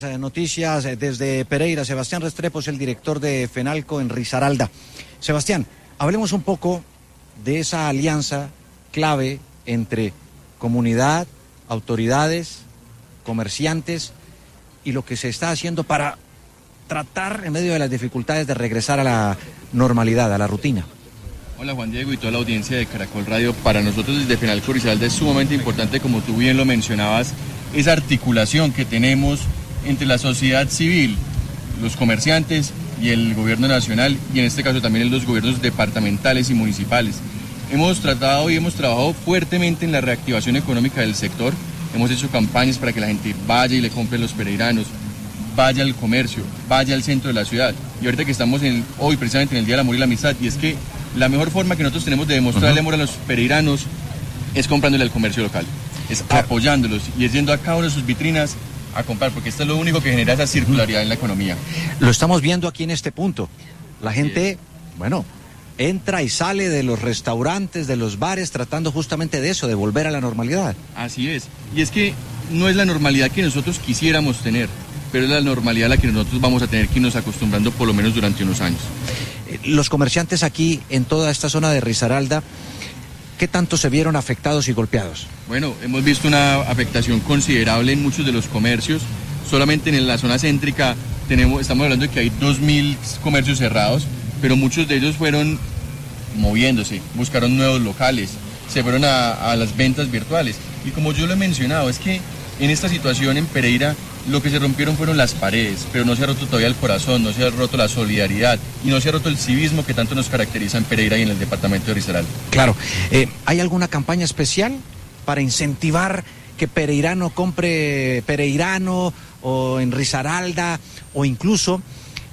Noticias desde Pereira. Sebastián Restrepo es el director de FENALCO en Risaralda. Sebastián, hablemos un poco de esa alianza clave entre comunidad, autoridades, comerciantes y lo que se está haciendo para tratar en medio de las dificultades de regresar a la normalidad, a la rutina. Hola Juan Diego y toda la audiencia de Caracol Radio. Para nosotros desde FENALCO Risaralda es sumamente importante, como tú bien lo mencionabas, esa articulación que tenemos entre la sociedad civil, los comerciantes y el gobierno nacional, y en este caso también los gobiernos departamentales y municipales. Hemos tratado y hemos trabajado fuertemente en la reactivación económica del sector. Hemos hecho campañas para que la gente vaya y le compre a los pereiranos, vaya al comercio, vaya al centro de la ciudad. Y ahorita que estamos hoy precisamente en el Día del Amor y la Amistad, y es que la mejor forma que nosotros tenemos de demostrarle amor a los pereiranos es comprándole al comercio local, es apoyándolos y es yendo a cada una de sus vitrinas a comprar, porque esto es lo único que genera esa circularidad en la economía. Lo estamos viendo aquí en este punto. La gente, entra y sale de los restaurantes, de los bares, tratando justamente de eso, de volver a la normalidad. Así es. Y es que no es la normalidad que nosotros quisiéramos tener, pero es la normalidad a la que nosotros vamos a tener que irnos acostumbrando por lo menos durante unos años. Los comerciantes aquí, en toda esta zona de Risaralda, ¿qué tanto se vieron afectados y golpeados? Bueno, hemos visto una afectación considerable en muchos de los comercios. Solamente en la zona céntrica estamos hablando de que hay 2.000 comercios cerrados, pero muchos de ellos fueron moviéndose, buscaron nuevos locales, se fueron a las ventas virtuales. Y como yo lo he mencionado, es que en esta situación en Pereira lo que se rompieron fueron las paredes, pero no se ha roto todavía el corazón, no se ha roto la solidaridad y no se ha roto el civismo que tanto nos caracteriza en Pereira y en el departamento de Risaralda. Claro. ¿Hay alguna campaña especial para incentivar que pereirano compre pereirano o en Risaralda, o incluso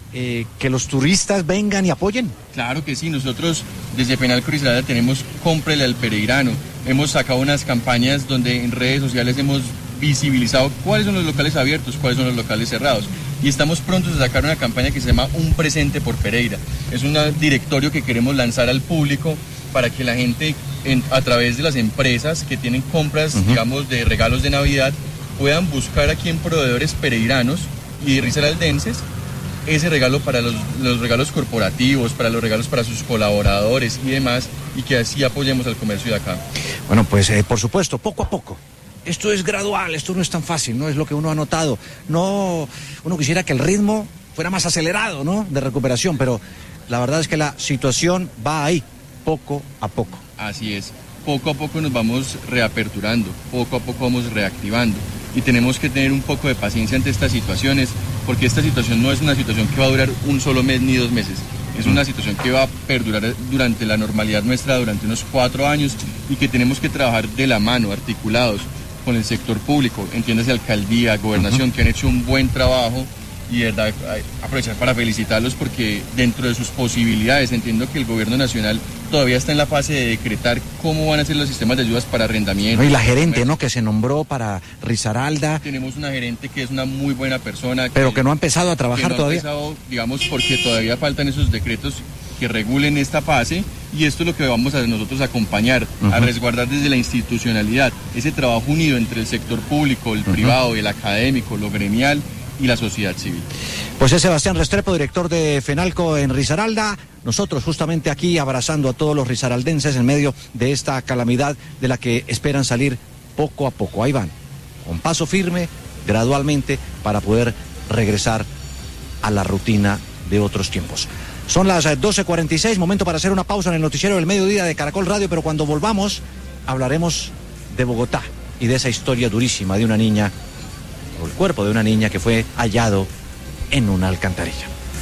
que los turistas vengan y apoyen? Claro que sí, nosotros desde FENALCO Risaralda tenemos cómprele al pereirano. Hemos sacado unas campañas donde en redes sociales hemos visibilizado cuáles son los locales abiertos, cuáles son los locales cerrados. Y estamos prontos a sacar una campaña que se llama Un Presente por Pereira. Es un directorio que queremos lanzar al público para que la gente, a través de las empresas que tienen compras, digamos, de regalos de Navidad, puedan buscar aquí en proveedores pereiranos y risaraldenses ese regalo para los regalos corporativos, para los regalos para sus colaboradores y demás, y que así apoyemos al comercio de acá. Bueno, pues por supuesto, poco a poco. Esto es gradual, esto no es tan fácil, no es lo que uno ha notado. No, uno quisiera que el ritmo fuera más acelerado, ¿no?, de recuperación, pero la verdad es que la situación va ahí, poco a poco. Así es, poco a poco nos vamos reaperturando, poco a poco vamos reactivando, y tenemos que tener un poco de paciencia ante estas situaciones, porque esta situación no es una situación que va a durar un solo mes ni 2 meses. Es una situación que va a perdurar durante la normalidad nuestra, durante unos 4 años, y que tenemos que trabajar de la mano, articulados, con el sector público, entiéndase alcaldía, gobernación, que han hecho un buen trabajo, y de verdad aprovechar para felicitarlos porque dentro de sus posibilidades, entiendo que el gobierno nacional todavía está en la fase de decretar cómo van a ser los sistemas de ayudas para arrendamiento. Y la gerente, ¿no?, que se nombró para Risaralda. Tenemos una gerente que es una muy buena persona. Pero que no ha empezado a trabajar todavía. Digamos, porque todavía faltan esos decretos que regulen esta fase, y esto es lo que vamos a nosotros acompañar, a resguardar desde la institucionalidad, ese trabajo unido entre el sector público, el privado, el académico, lo gremial y la sociedad civil. Pues es Sebastián Restrepo, director de FENALCO en Risaralda. Nosotros justamente aquí abrazando a todos los risaraldenses en medio de esta calamidad de la que esperan salir poco a poco. Ahí van, con paso firme, gradualmente, para poder regresar a la rutina de otros tiempos. Son las 12:46, momento para hacer una pausa en el noticiero del mediodía de Caracol Radio, pero cuando volvamos hablaremos de Bogotá y de esa historia durísima de una niña, o el cuerpo de una niña que fue hallado en una alcantarilla.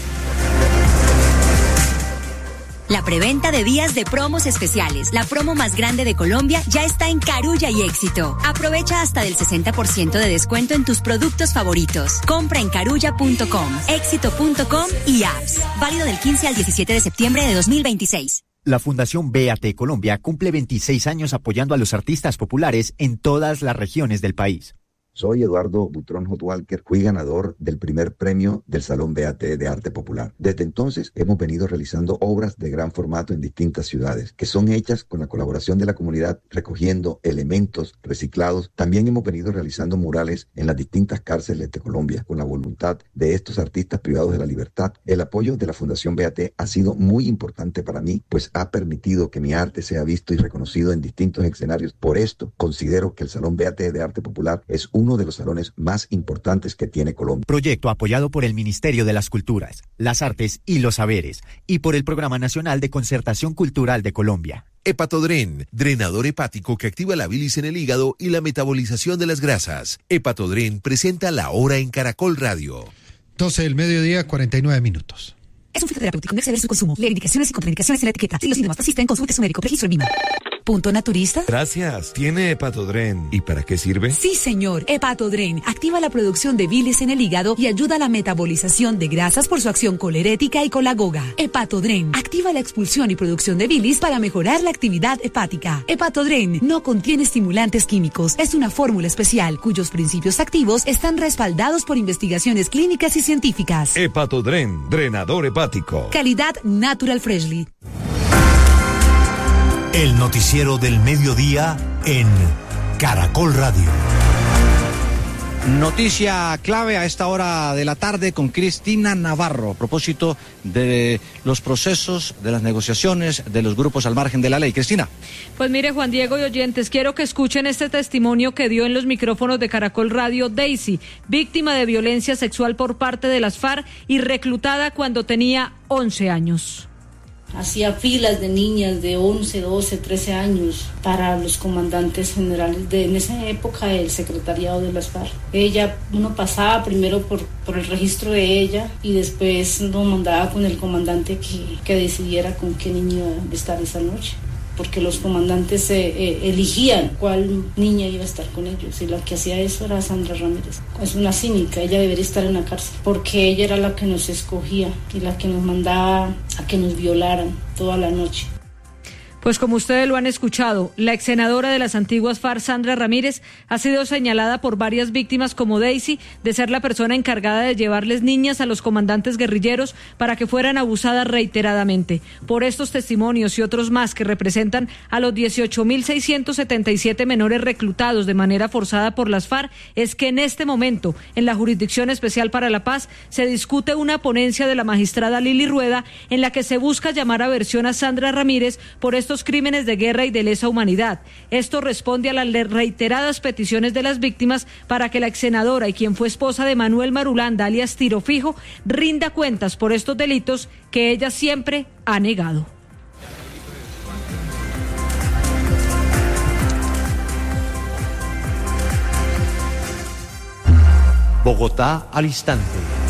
La preventa de días de promos especiales, la promo más grande de Colombia, ya está en Carulla y Éxito. Aprovecha hasta del 60% de descuento en tus productos favoritos. Compra en carulla.com, éxito.com y apps. Válido del 15 al 17 de septiembre de 2026. La Fundación Véate Colombia cumple 26 años apoyando a los artistas populares en todas las regiones del país. Soy Eduardo Butrón Hotwalker, fui ganador del primer premio del Salón BAT de Arte Popular. Desde entonces hemos venido realizando obras de gran formato en distintas ciudades, que son hechas con la colaboración de la comunidad, recogiendo elementos reciclados. También hemos venido realizando murales en las distintas cárceles de Colombia, con la voluntad de estos artistas privados de la libertad. El apoyo de la Fundación BAT ha sido muy importante para mí, pues ha permitido que mi arte sea visto y reconocido en distintos escenarios. Por esto, considero que el Salón BAT de Arte Popular es uno de los salones más importantes que tiene Colombia. Proyecto apoyado por el Ministerio de las Culturas, las Artes y los Saberes y por el Programa Nacional de Concertación Cultural de Colombia. Hepatodren, drenador hepático que activa la bilis en el hígado y la metabolización de las grasas. Hepatodren presenta La Hora en Caracol Radio. 12 del mediodía, 49 minutos. Es un fitoterapéutico, no exceder su consumo. Leer indicaciones y contraindicaciones en la etiqueta. Si los síntomas persisten, consulte a su médico. Registro en MIMA. ¿Punto naturista? Gracias. ¿Tiene Hepatodren? ¿Y para qué sirve? Sí, señor. Hepatodren activa la producción de bilis en el hígado y ayuda a la metabolización de grasas por su acción colerética y colagoga. Hepatodren activa la expulsión y producción de bilis para mejorar la actividad hepática. Hepatodren no contiene estimulantes químicos. Es una fórmula especial cuyos principios activos están respaldados por investigaciones clínicas y científicas. Hepatodren, drenador hepático. Calidad Natural Freshly. El noticiero del mediodía en Caracol Radio. Noticia clave a esta hora de la tarde con Cristina Navarro a propósito de los procesos, de las negociaciones, de los grupos al margen de la ley. Cristina. Pues mire, Juan Diego y oyentes, quiero que escuchen este testimonio que dio en los micrófonos de Caracol Radio Daisy, víctima de violencia sexual por parte de las FARC y reclutada cuando tenía 11 años. Hacía filas de niñas de 11, 12, 13 años para los comandantes generales en esa época del secretariado de las FARC. Uno pasaba primero por el registro de ella y después lo mandaba con el comandante que decidiera con qué niño iba a estar esa noche, porque los comandantes eligían cuál niña iba a estar con ellos, y la que hacía eso era Sandra Ramírez. Es una cínica, ella debería estar en la cárcel, porque ella era la que nos escogía y la que nos mandaba a que nos violaran toda la noche. Pues como ustedes lo han escuchado, la ex senadora de las antiguas FARC, Sandra Ramírez, ha sido señalada por varias víctimas como Daisy de ser la persona encargada de llevarles niñas a los comandantes guerrilleros para que fueran abusadas reiteradamente. Por estos testimonios y otros más que representan a los 18.677 menores reclutados de manera forzada por las FARC, es que en este momento, en la Jurisdicción Especial para la Paz, se discute una ponencia de la magistrada Lili Rueda en la que se busca llamar a versión a Sandra Ramírez por estos crímenes de guerra y de lesa humanidad. Esto responde a las reiteradas peticiones de las víctimas para que la ex senadora y quien fue esposa de Manuel Marulanda, alias Tiro Fijo, rinda cuentas por estos delitos que ella siempre ha negado. Bogotá al instante.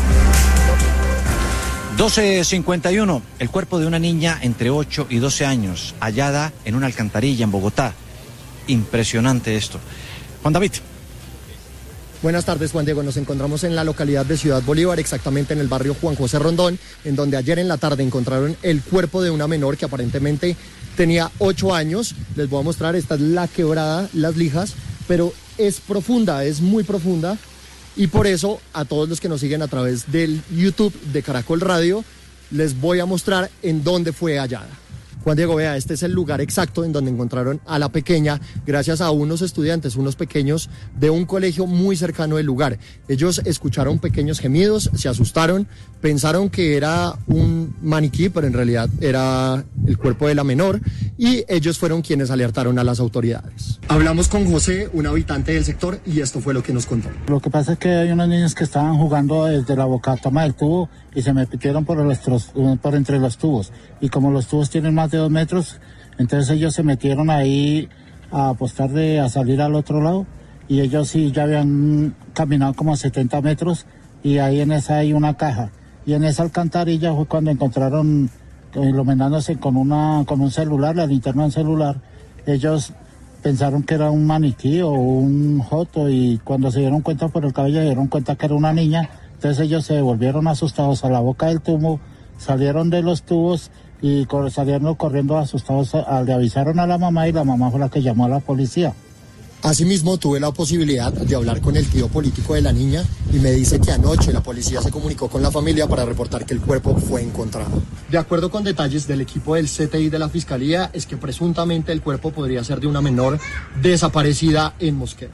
12:51, el cuerpo de una niña entre 8 y 12 años, hallada en una alcantarilla en Bogotá. Impresionante esto. Juan David. Buenas tardes, Juan Diego. Nos encontramos en la localidad de Ciudad Bolívar, exactamente en el barrio Juan José Rondón, en donde ayer en la tarde encontraron el cuerpo de una menor que aparentemente tenía 8 años. Les voy a mostrar, esta es la quebrada, las lijas, pero es profunda, es muy profunda. Y por eso, a todos los que nos siguen a través del YouTube de Caracol Radio, les voy a mostrar en dónde fue hallada. Juan Diego, vea, este es el lugar exacto en donde encontraron a la pequeña, gracias a unos estudiantes, unos pequeños de un colegio muy cercano del lugar. Ellos escucharon pequeños gemidos, se asustaron, pensaron que era un maniquí, pero en realidad era el cuerpo de la menor, y ellos fueron quienes alertaron a las autoridades. Hablamos con José, un habitante del sector, y esto fue lo que nos contó. Lo que pasa es que hay unos niños que estaban jugando desde la bocatoma del tubo y se metieron por entre los tubos, y como los tubos tienen más de 2 metros, entonces ellos se metieron ahí a apostar a salir al otro lado, y ellos sí ya habían caminado como 70 metros, y ahí en esa hay una caja, y en esa alcantarilla fue cuando encontraron iluminándose con un celular, la linterna del celular. Ellos pensaron que era un maniquí o un joto, y cuando se dieron cuenta por el cabello se dieron cuenta que era una niña. Entonces ellos se volvieron asustados a la boca del tubo, salieron de los tubos y salieron corriendo asustados. Le avisaron a la mamá y la mamá fue la que llamó a la policía. Asimismo, tuve la posibilidad de hablar con el tío político de la niña y me dice que anoche la policía se comunicó con la familia para reportar que el cuerpo fue encontrado. De acuerdo con detalles del equipo del CTI de la Fiscalía, es que presuntamente el cuerpo podría ser de una menor desaparecida en Mosquera.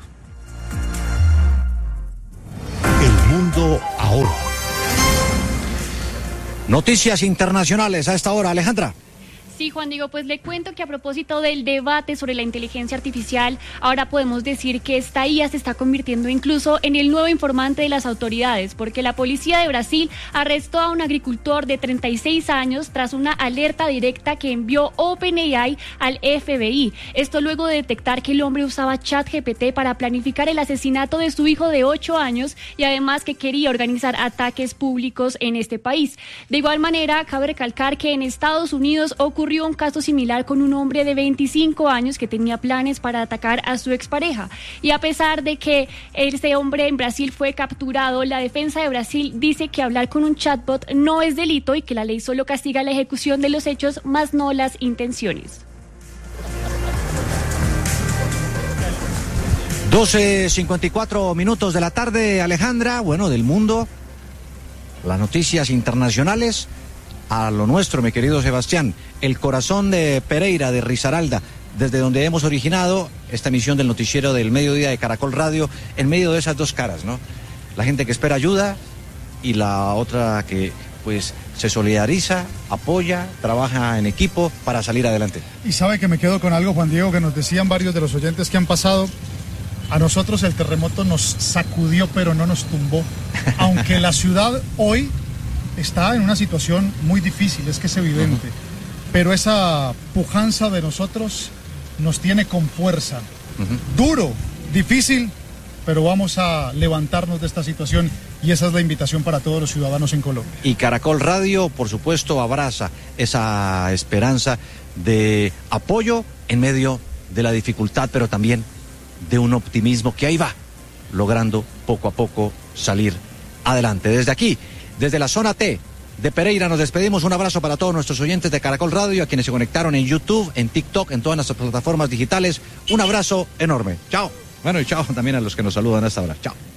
El mundo ahora. Noticias internacionales a esta hora, Alejandra. Sí, Juan Diego, pues le cuento que a propósito del debate sobre la inteligencia artificial, ahora podemos decir que esta IA se está convirtiendo incluso en el nuevo informante de las autoridades, porque la policía de Brasil arrestó a un agricultor de 36 años tras una alerta directa que envió OpenAI al FBI. Esto luego de detectar que el hombre usaba ChatGPT para planificar el asesinato de su hijo de 8 años y además que quería organizar ataques públicos en este país. De igual manera, cabe recalcar que en Estados Unidos ocurrió un caso similar con un hombre de 25 años que tenía planes para atacar a su expareja. Y a pesar de que ese hombre en Brasil fue capturado, la defensa de Brasil dice que hablar con un chatbot no es delito y que la ley solo castiga la ejecución de los hechos, más no las intenciones. 12:54 minutos de la tarde, Alejandra. Bueno, del mundo, las noticias internacionales. A lo nuestro, mi querido Sebastián, el corazón de Pereira, de Risaralda, desde donde hemos originado esta emisión del noticiero del mediodía de Caracol Radio, en medio de esas dos caras, ¿no? La gente que espera ayuda y la otra que, pues, se solidariza, apoya, trabaja en equipo para salir adelante. Y sabe que me quedo con algo, Juan Diego, que nos decían varios de los oyentes que han pasado. A nosotros el terremoto nos sacudió, pero no nos tumbó. Aunque la ciudad hoy está en una situación muy difícil, es que es evidente, pero esa pujanza de nosotros nos tiene con fuerza. Duro, difícil, pero vamos a levantarnos de esta situación y esa es la invitación para todos los ciudadanos en Colombia. Y Caracol Radio, por supuesto, abraza esa esperanza de apoyo en medio de la dificultad, pero también de un optimismo que ahí va, logrando poco a poco salir adelante. Desde aquí, desde la zona T de Pereira, nos despedimos. Un abrazo para todos nuestros oyentes de Caracol Radio, a quienes se conectaron en YouTube, en TikTok, en todas nuestras plataformas digitales. Un abrazo enorme. Chao. Bueno, y chao también a los que nos saludan hasta ahora. Chao.